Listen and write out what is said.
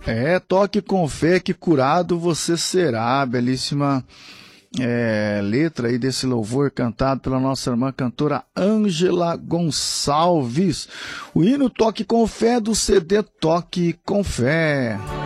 Toque com fé que curado você será. Belíssima letra aí desse louvor cantado pela nossa irmã cantora Ângela Gonçalves. O hino Toque com Fé do CD Toque com Fé.